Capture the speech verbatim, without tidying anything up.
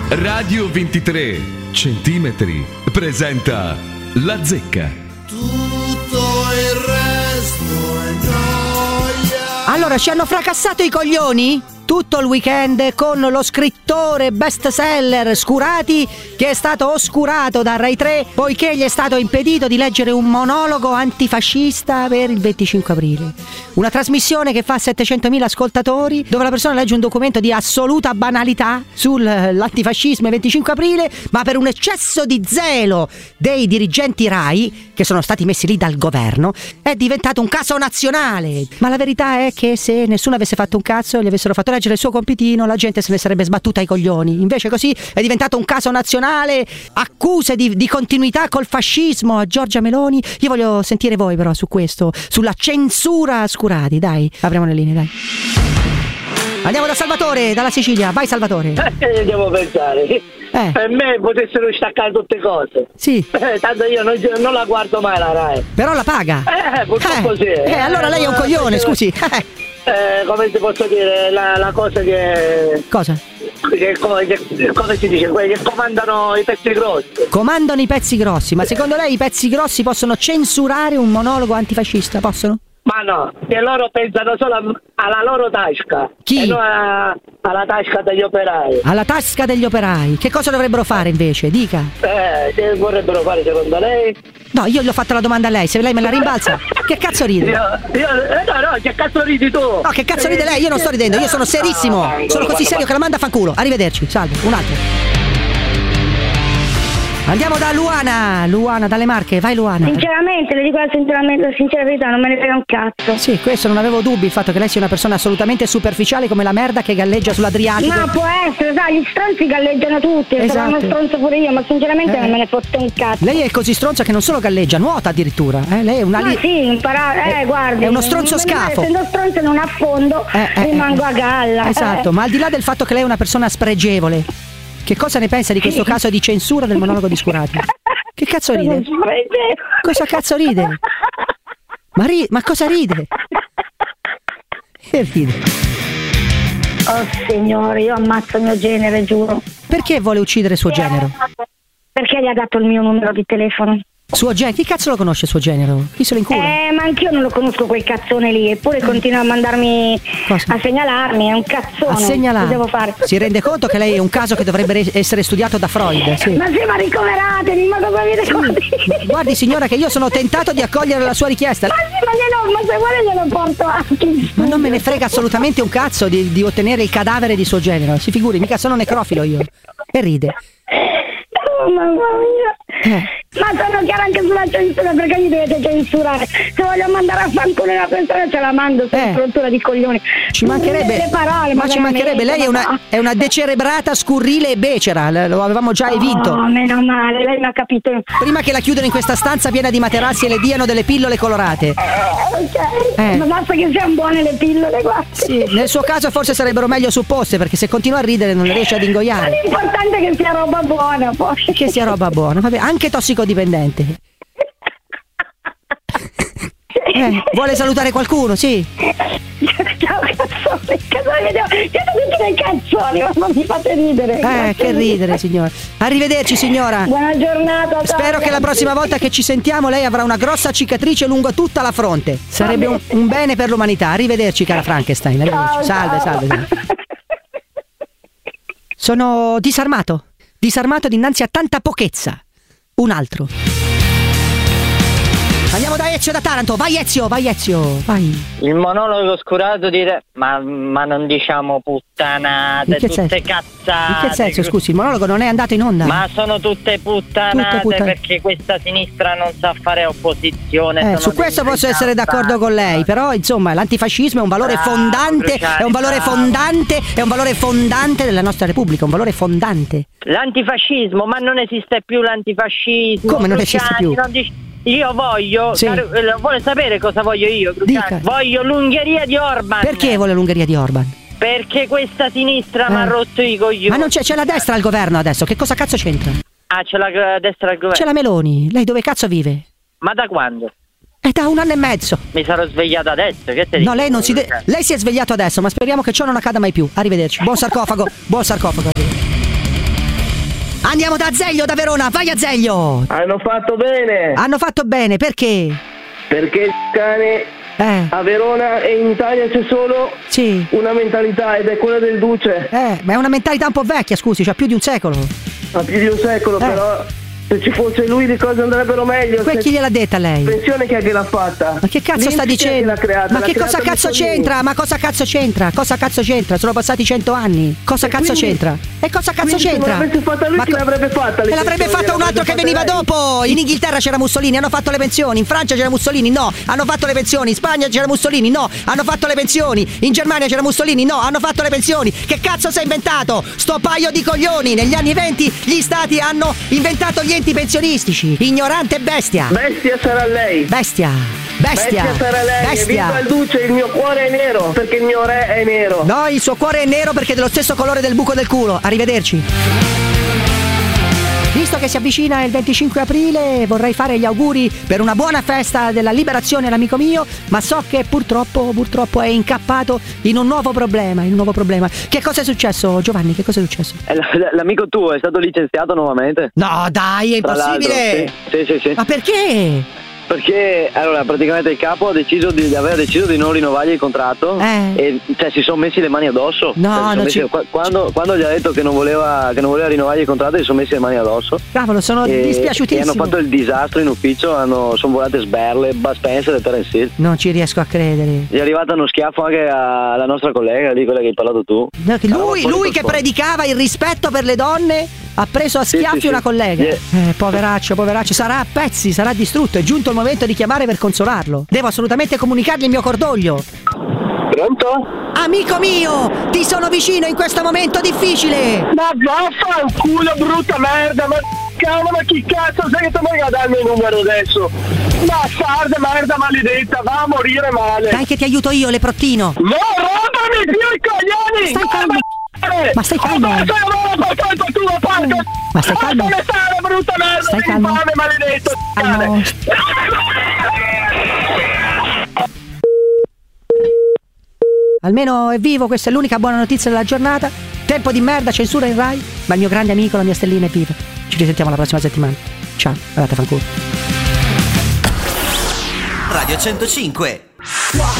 Radio ventitré centimetri presenta La Zecca. Tutto il resto è gioia. Allora, ci hanno fracassato i coglioni tutto il weekend con lo scrittore bestseller Scurati, che è stato oscurato da Rai tre poiché gli è stato impedito di leggere un monologo antifascista per il venticinque aprile. Una trasmissione che fa settecentomila ascoltatori, dove la persona legge un documento di assoluta banalità sull'antifascismo e venticinque aprile, ma per un eccesso di zelo dei dirigenti Rai, che sono stati messi lì dal governo, è diventato un caso nazionale. Ma la verità è che se nessuno avesse fatto un cazzo, gli avessero fatto leggere il suo compitino, la gente se ne sarebbe sbattuta ai coglioni. Invece così è diventato un caso nazionale, accuse di, di continuità col fascismo a Giorgia Meloni. Io voglio sentire voi però su questo, sulla censura a Scurati. Dai, apriamo le linee, dai. Andiamo da Salvatore, dalla Sicilia. Vai Salvatore. Eh, devo pensare. Eh. Per me potessero staccare tutte cose. Sì. Eh, tanto io non, non la guardo mai la Rai. Però la paga. Eh, purtroppo eh. sì. Eh, allora lei è un Eh, coglione, eh, scusi. Eh, come ti posso dire, la, la cosa che... Cosa? Che, come, che, come si dice? Quelli che comandano i pezzi grossi. Comandano i pezzi grossi, ma secondo lei i pezzi grossi possono censurare un monologo antifascista? Possono? Ma no, che loro pensano solo alla loro tasca. Chi? E non a, alla tasca degli operai. Alla tasca degli operai. Che cosa dovrebbero fare invece? Dica. Eh, che vorrebbero fare secondo lei? No, io gli ho fatto la domanda a lei, se lei me la rimbalza. Che cazzo ride? Io, io, eh, no, no, che cazzo ridi tu? No, che cazzo ride lei? Io non sto ridendo, io sono serissimo. Sono così serio che la manda a fanculo. Arrivederci, salve, un altro. Andiamo da Luana, Luana dalle Marche, vai Luana. Sinceramente, le dico la, sinceramente, la sincera verità, non me ne frega un cazzo. Sì, questo non avevo dubbi, il fatto che lei sia una persona assolutamente superficiale come la merda che galleggia sull'Adriatico. Ma può essere, sai, gli stronzi galleggiano tutti, Esatto. sarò uno stronzo pure io, ma sinceramente Eh. non me ne fotte un cazzo. Lei è così stronza che non solo galleggia, nuota addirittura. Eh? Lei è una Ma li- sì, imparare, eh, È- guardi. è uno stronzo non- scafo. Essendo stronzo non affondo, Eh, eh, rimango eh. a galla. Esatto, eh. ma al di là del fatto che lei è una persona spregevole, che cosa ne pensa di questo caso di censura del monologo di Scurati? Che cazzo ride? Cosa cazzo ride? Ma, ri- ma cosa ride? Che ride? Oh signore, io ammazzo il mio genere, giuro. Perché vuole uccidere suo genero? Perché gli ha dato il mio numero di telefono? Suo genero? Chi cazzo lo conosce suo genero? Chi se lo incula? Eh, ma anch'io non lo conosco quel cazzone lì, eppure continua a mandarmi Cosa? a segnalarmi, è un cazzone. A segnalare. Che devo fare? Si rende conto che lei è un caso che dovrebbe essere studiato da Freud? Sì. Ma sì, ma ricoveratemi, ma cosa avete qua? Guardi signora che io sono tentato di accogliere la sua richiesta. Ma sì, ma glielo, ma se vuole glielo porto anche in Ma non me ne frega assolutamente un cazzo di, di ottenere il cadavere di suo genero. Si figuri, mica sono necrofilo io. E ride. Oh, mamma mia. Eh. Ma sono chiara anche sulla censura, perché mi dovete censurare? Se voglio mandare a fanculo una persona ce la mando, sono Eh. rottura di coglioni. Ci mancherebbe, Le parole, ma ci veramente, mancherebbe, lei è ma una, no. è una decerebrata, scurrile e becera, l- lo avevamo già evinto. Oh, meno male, lei mi ha capito. Prima che la chiudano in questa stanza piena di materassi e le diano delle pillole colorate. Ok, Eh. ma basta che siano buone le pillole, guarda. Sì, nel suo caso forse sarebbero meglio supposte, perché se continua a ridere non le riesce ad Ma ingoiare. l'importante è che sia roba buona, poi. Che sia roba buona, vabbè, anche tossicodipendente. Eh, vuole salutare qualcuno? Sì. Ciao cazzoni, cazzoni, vediamo. Siete tutti dei cazzoni, ma non mi fate ridere. Eh, che ridere, signora. Arrivederci, signora. Buona giornata. ciao, Spero che la ragazzi. prossima volta che ci sentiamo lei avrà una grossa cicatrice lungo tutta la fronte. Sarebbe un, un bene per l'umanità. Arrivederci, cara Frankenstein. Arrivederci. Ciao, Salve, ciao. salve, salve. Sono disarmato. Disarmato dinanzi a tanta pochezza. Un altro. Andiamo da Ezio da Taranto. Vai Ezio, vai Ezio, vai. Il monologo oscurato dire ma, ma non diciamo puttanate, In che tutte senso? cazzate. In che senso, scusi, il monologo non è andato in onda? Ma sono tutte puttanate, Tutte puttane. perché questa sinistra non sa fare opposizione. Eh, sono su questo dei posso essere d'accordo con lei, però insomma l'antifascismo è un valore Bravo, fondante, Cruciani, è un valore bravo. fondante, è un valore fondante della nostra Repubblica, un valore fondante. L'antifascismo, ma non esiste più l'antifascismo. Come non Cruciani, esiste più? non dici- Io voglio, Sì. caro- eh, vuole sapere cosa voglio io, Cruciani? Dica. Voglio l'Ungheria di Orban. Perché vuole l'Ungheria di Orban? Perché questa sinistra Eh. mi ha rotto i coglioni. Ma non c'è, c'è la destra al governo adesso, che cosa cazzo c'entra? Ah, c'è la eh, destra al governo. C'è la Meloni, lei dove cazzo vive? Ma da quando? È da un anno e mezzo. Mi sarò svegliato adesso, che te No, dico? lei non si de- lei si è svegliato adesso, ma speriamo che ciò non accada mai più. Arrivederci. Buon sarcofago, buon sarcofago. Andiamo da Azeglio, da Verona, vai Azeglio. Hanno fatto bene. Hanno fatto bene, perché? Perché il cane Eh. a Verona e in Italia c'è solo Sì. una mentalità ed è quella del duce. Eh, ma è una mentalità un po' vecchia, scusi, c'ha più di un secolo. Ha più di un secolo, Eh. però se ci fosse lui le cose andrebbero meglio. Que- Se- chi gliel'ha detta lei? Pensione chi è che l'ha fatta? Ma che cazzo sta L'Inps chi è che dicendo? l'ha creata? Ma L'ha che creata cosa cazzo Mussolini. c'entra? Ma cosa cazzo c'entra? Cosa cazzo c'entra? Sono passati cento anni. Cosa E cazzo quindi- c'entra? E cosa cazzo quindi se c'entra? non l'avesse fatta lui, chi co- l'avrebbe fatta? Le E l'avrebbe pensioni fatta un altro che l'avrebbe veniva fatta lei? dopo. In Inghilterra c'era Mussolini, hanno fatto le pensioni. In Francia c'era Mussolini, no. Hanno fatto le pensioni. In Spagna c'era Mussolini, no. Hanno fatto le pensioni. In Germania c'era Mussolini, no. Hanno fatto le pensioni. Che cazzo si è inventato? Sto paio di coglioni. Negli anni venti gli stati hanno inventato gli enti pensionistici. Ignorante bestia. Bestia sarà lei. Bestia. Bestia. Bestia sarà lei. E Bestia. viva il duce, il mio cuore è nero, perché il mio re è nero. No, il suo cuore è nero perché è dello stesso colore del buco del culo. Arrivederci. Visto che si avvicina il venticinque aprile, vorrei fare gli auguri per una buona festa della liberazione all'amico mio, ma so che purtroppo, purtroppo è incappato in un nuovo problema, in un nuovo problema. Che cosa è successo, Giovanni? Che cosa è successo? Eh, l- l- L'amico tuo è stato licenziato nuovamente? No, dai, è Tra l'altro, impossibile! Sì, sì, sì, sì. Ma perché? Perché allora praticamente il capo ha deciso di, aveva deciso di non rinnovargli il contratto Eh. e cioè si sono messi le mani addosso. No, Cioè, si son non messi- ci- qua- quando, quando gli ha detto che non voleva che non voleva rinnovargli il contratto, si sono messi le mani addosso. Cavolo, sono e, dispiaciutissimo. e hanno fatto il disastro in ufficio, hanno, sono volate sberle, Bud Spencer e Terence Hill. Non ci riesco a credere. Gli è arrivato uno schiaffo anche alla nostra collega lì, quella che hai parlato tu. No, che Eravamo Lui, fuori lui col che fuoco. predicava il rispetto per le donne ha preso a Sì, schiaffi sì, sì. una collega. Yeah. Eh, poveraccio, poveraccio, sarà a pezzi, sarà distrutto. È giunto il momento di chiamare per consolarlo. Devo assolutamente comunicargli il mio cordoglio. Pronto? Amico mio, ti sono vicino in questo momento difficile. Ma vaffanculo, brutta merda, ma cavolo, ma chi cazzo sei che ti vuoi darmi il numero adesso? Bastarda, merda maledetta, va a morire male. Dai che ti aiuto io, leprottino. Non rompami più i coglioni! Stai calmo. Ma, Ma stai calmo. Ma stai lavoro per colpa tua, porco! Ma stai calmo. Dove stai la brutta merda? Stai calmo. Infame, maledetto! Calmo. Almeno è vivo, questa è l'unica buona notizia della giornata. Tempo di merda, censura in Rai, ma il mio grande amico, la mia stellina è viva. Ci risentiamo la prossima settimana. Ciao, andate a fanculo. Radio centocinque.